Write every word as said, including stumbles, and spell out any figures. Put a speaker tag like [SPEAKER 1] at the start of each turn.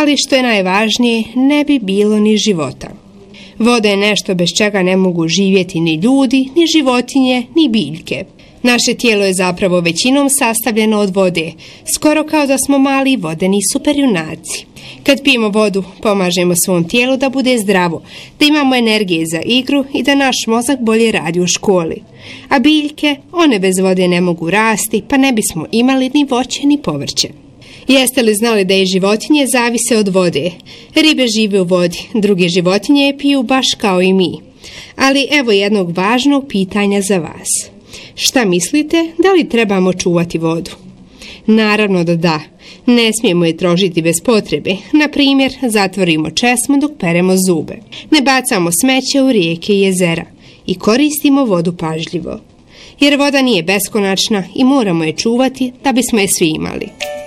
[SPEAKER 1] ali što je najvažnije, ne bi bilo ni života. Voda je nešto bez čega ne mogu živjeti ni ljudi, ni životinje, ni biljke. Naše tijelo je zapravo većinom sastavljeno od vode, skoro kao da smo mali vodeni superjunaci. Kad pijemo vodu, pomažemo svom tijelu da bude zdravo, da imamo energije za igru i da naš mozak bolje radi u školi. A biljke, one bez vode ne mogu rasti, pa ne bismo imali ni voće ni povrće. Jeste li znali da i životinje zavise od vode? Ribe žive u vodi, druge životinje je piju baš kao i mi. Ali evo jednog važnog pitanja za vas. Šta mislite, da li trebamo čuvati vodu? Naravno da da. Ne smijemo je trošiti bez potrebe. Na primjer, zatvorimo česmu dok peremo zube. Ne bacamo smeće u rijeke i jezera. I koristimo vodu pažljivo. Jer voda nije beskonačna i moramo je čuvati da bismo je svi imali.